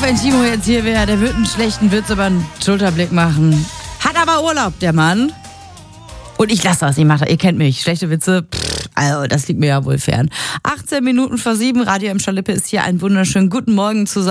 wenn Timo jetzt hier wäre, der würde einen schlechten Witz über einen Schulterblick machen. Hat aber Urlaub, der Mann. Und ich lasse das, ihr kennt mich. Schlechte Witze, also das liegt mir ja wohl fern. 18 Minuten vor 7, Radio M. Schalippe ist hier. Einen wunderschönen guten Morgen zusammen.